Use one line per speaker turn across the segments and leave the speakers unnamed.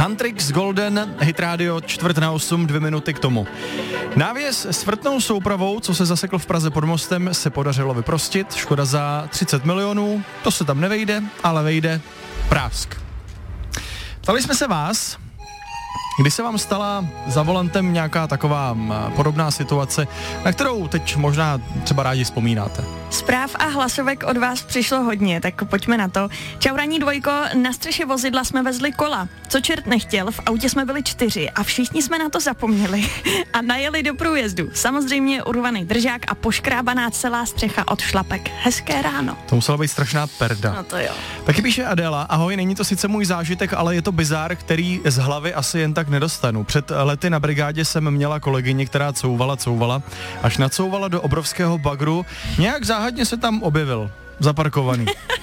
Huntrix Golden, Hit Radio 7:45, 2 minuty k tomu. Návěs s vrtnou soupravou, co se zasekl v Praze pod mostem, se podařilo vyprostit. Škoda za 30 milionů, to se tam nevejde, ale vejde prásk. Ptali jsme se vás, kdy se vám stala za volantem nějaká taková podobná situace, na kterou teď možná třeba rádi vzpomínáte.
Zpráv a hlasovek od vás přišlo hodně, tak pojďme na to. Čau ranní dvojko, na střeše vozidla jsme vezli kola. Co čert nechtěl, v autě jsme byli 4 a všichni jsme na to zapomněli a najeli do průjezdu. Samozřejmě urvaný držák a poškrábaná celá střecha od šlapek. Hezké ráno.
To musela být strašná perda.
No to jo.
Taky píše Adéla, ahoj, není to sice můj zážitek, ale je to bizár, který z hlavy asi jen tak nedostanu. Před lety na brigádě jsem měla kolegyni, která couvala, až nacouvala do obrovského bagru. Nějak záhadně se tam objevil, zaparkovaný.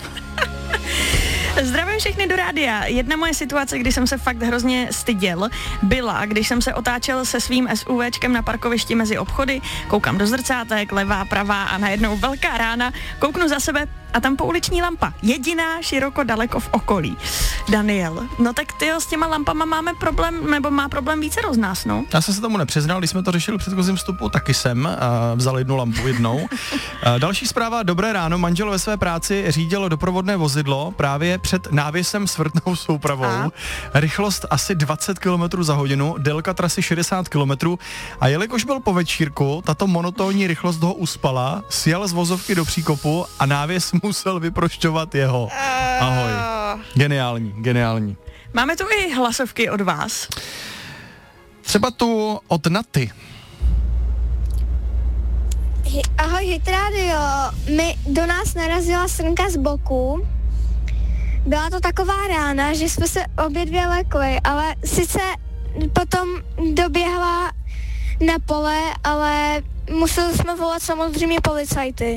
Zdravím všechny do rádia. Jedna moje situace, kdy jsem se fakt hrozně styděl, byla, když jsem se otáčel se svým SUVčkem na parkovišti mezi obchody, koukám do zrcátek, levá, pravá a najednou velká rána, kouknu za sebe a tam pouliční lampa. Jediná široko daleko v okolí. Daniel, no tak tyjo, s těma lampama máme problém, nebo má problém více z nás, no?
Já jsem se tomu nepřiznal, když jsme to řešili v předchozím vstupu, taky jsem vzal jednu lampu jednou. Další zpráva, dobré ráno, manžel ve své práci řídil doprovodné vozidlo právě před návěsem s vrtnou soupravou. Rychlost asi 20 km za hodinu, délka trasy 60 km a jelikož byl po večírku, tato monotónní rychlost ho uspala, sjel z vozovky do příkopu a návěs musel vyprošťovat jeho. Ahoj. Geniální.
Máme tu i hlasovky od vás.
Třeba tu od Naty.
Ahoj Hit Radio, do nás narazila srnka z boku. Byla to taková rána, že jsme se obě dvě lekli, ale sice potom doběhla na pole, ale museli jsme volat samozřejmě policajty.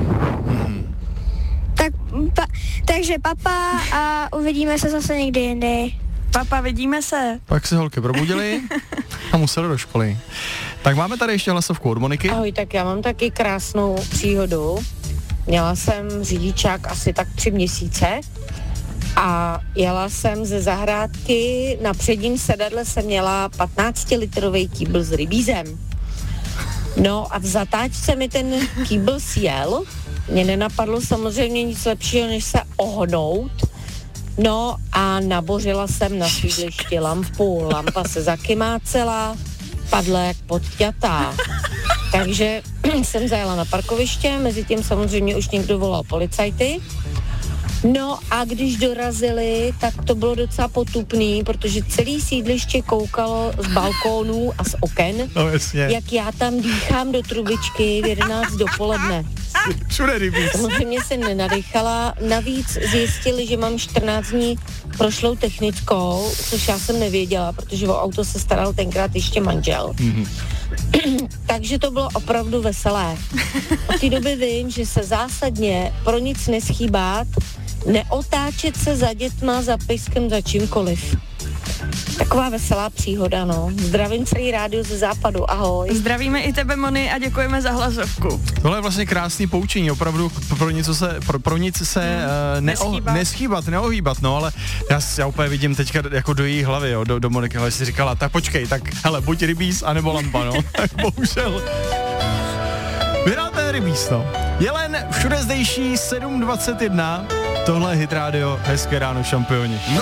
Takže papa a uvidíme se zase někdy jindy.
Papa, vidíme se.
Pak se holky probudili a museli do školy. Tak máme tady ještě hlasovku od Moniky.
Ahoj, tak já mám taky krásnou příhodu. Měla jsem řidičák asi tak 3 měsíce a jela jsem ze zahrádky, na předním sedadle jsem měla 15-litrový kýbl s rybízem. No a v zatáčce mi ten kýbl sjel. Mně nenapadlo samozřejmě nic lepšího, než se ohnout. No a nabořila jsem na sídlišti lampu. Lampa se zakymácela, padla jak podťatá. Takže jsem zajela na parkoviště, mezi tím samozřejmě už někdo volal policajty. No a když dorazili, tak to bylo docela potupný, protože celý sídliště koukalo z balkónů a z oken,
no, jasně.
Jak já tam dýchám do trubičky v 11 dopoledne.
Všude rybíc.
Samozřejmě se nenadechala, navíc zjistili, že mám 14 dní prošlou technickou, což já jsem nevěděla, protože o auto se staral tenkrát ještě manžel. Takže to bylo opravdu veselé. Od té doby vím, že se zásadně pro nic neschýbát, neotáčet se za dětma, za pejskem, za čímkoliv. Taková veselá příhoda, no. Zdravím celý rádio ze západu, ahoj.
Zdravíme i tebe, Moni, a děkujeme za hlasovku.
Tohle je vlastně krásný poučení, opravdu pro nic se neschýbat, neohýbat, no, ale já úplně vidím teďka jako do její hlavy, jo, do Moniky, ale si říkala, tak počkej, tak hele, buď rybíz, anebo lampa, no, tak bohužel. Vyhráte rybíz, no. Jelen, všude zdejší 7:21, tohle je Hit Radio, hezké ráno, šampioni. No.